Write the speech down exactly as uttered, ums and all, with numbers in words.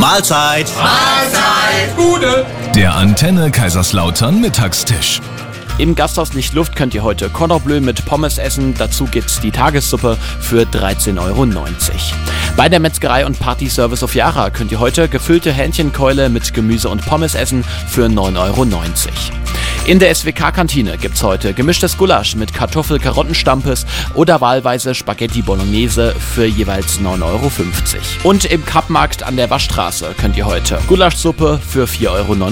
Mahlzeit. Mahlzeit. Gude. Der Antenne Kaiserslautern Mittagstisch. Im Gasthaus Lichtluft könnt ihr heute Cordon Bleu mit Pommes essen. Dazu gibt's die Tagessuppe für dreizehn Euro neunzig. Bei der Metzgerei und Partyservice auf Yara könnt ihr heute gefüllte Hähnchenkeule mit Gemüse und Pommes essen für neun Euro neunzig. In der S W K-Kantine gibt's heute gemischtes Gulasch mit Kartoffel-Karotten-Stampes oder wahlweise Spaghetti Bolognese für jeweils neun Euro fünfzig. Und im Kappmarkt an der Waschstraße könnt ihr heute Gulaschsuppe für vier Euro neunundneunzig